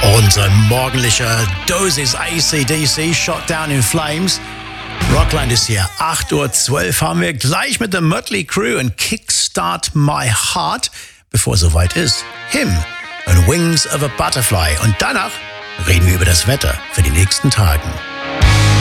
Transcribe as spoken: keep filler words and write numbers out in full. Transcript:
Unser morgendlicher Dosis A C D C, Shot Down in Flames. Rockland ist hier, acht Uhr zwölf haben wir gleich mit der Mötley Crüe und Kickstart My Heart. Bevor es soweit ist, Him und Wings of a Butterfly. Und danach reden wir über das Wetter für die nächsten Tagen.